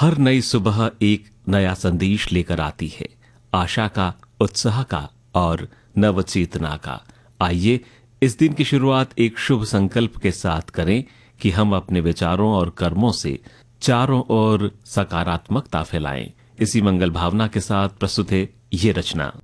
हर नई सुबह एक नया संदेश लेकर आती है, आशा का, उत्साह का और नवचेतना का। आइए इस दिन की शुरुआत एक शुभ संकल्प के साथ करें कि हम अपने विचारों और कर्मों से चारों ओर सकारात्मकता फैलाएं। इसी मंगल भावना के साथ प्रस्तुत है ये रचना।